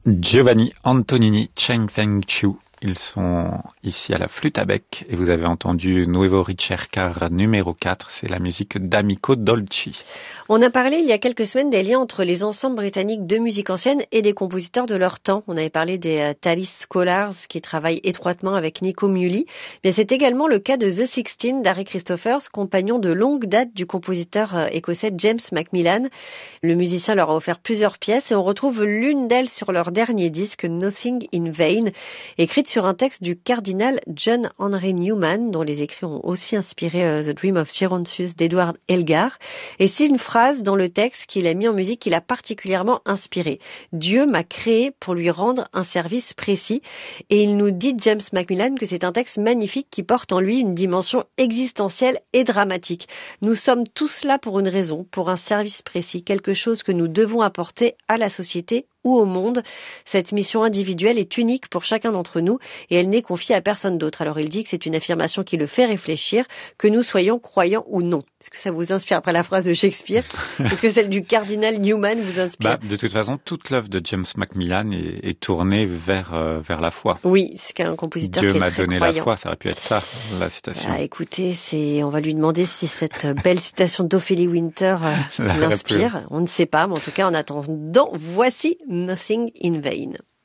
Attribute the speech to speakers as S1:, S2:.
S1: Giovanni Antonini, Cheng Feng Chiu. Ils sont ici à la flûte à bec et vous avez entendu Nuovo Ricercar numéro 4, c'est la musique d'Amico Dolci.
S2: On a parlé il y a quelques semaines des liens entre les ensembles britanniques de musique ancienne et des compositeurs de leur temps. On avait parlé des Thalys Scholars qui travaillent étroitement avec Nico Muhly. Mais c'est également le cas de The Sixteen d'Harry Christophers, compagnon de longue date du compositeur écossais James Macmillan. Le musicien leur a offert plusieurs pièces et on retrouve l'une d'elles sur leur dernier disque Nothing in Vain, écrite sur un texte du cardinal John Henry Newman, dont les écrits ont aussi inspiré The Dream of Gerontius d'Edward Elgar. Et c'est une phrase dans le texte qu'il a mis en musique qui l'a particulièrement inspiré. Dieu m'a créé pour lui rendre un service précis. Et il nous dit, James Macmillan, que c'est un texte magnifique qui porte en lui une dimension existentielle et dramatique. Nous sommes tous là pour une raison, pour un service précis, quelque chose que nous devons apporter à la société ou au monde. Cette mission individuelle est unique pour chacun d'entre nous et elle n'est confiée à personne d'autre. Alors il dit que c'est une affirmation qui le fait réfléchir, que nous soyons croyants ou non. Est-ce que ça vous inspire après la phrase de Shakespeare? Est-ce que celle du cardinal Newman vous inspire?
S1: De toute façon, toute l'œuvre de James Macmillan est tournée vers la foi.
S2: Oui, c'est un compositeur
S1: Dieu
S2: qui est
S1: m'a
S2: très
S1: donné
S2: croyant.
S1: la foi, ça aurait pu être ça, la citation.
S2: Écoutez, on va lui demander si cette belle citation d'Ophélie Winter l'inspire. On ne sait pas, mais en tout cas, en attendant, voici Nothing in Vain.